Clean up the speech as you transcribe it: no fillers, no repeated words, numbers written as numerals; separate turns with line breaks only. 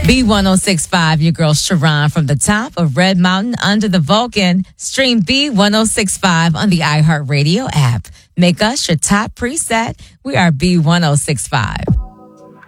B1065, your girl Sharon from the top of Red Mountain under the Vulcan. Stream B1065 on the iHeartRadio app. Make us your top preset. We are B1065.